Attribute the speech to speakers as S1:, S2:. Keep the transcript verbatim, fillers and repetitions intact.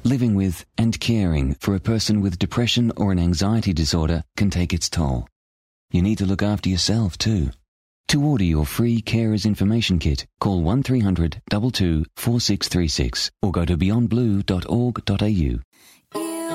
S1: Living with and caring for a person with depression or an anxiety disorder can take its toll. You need to look after yourself too. To order your free Carers Information Kit, call one three hundred two two four six three six or go to beyond blue dot org dot a u.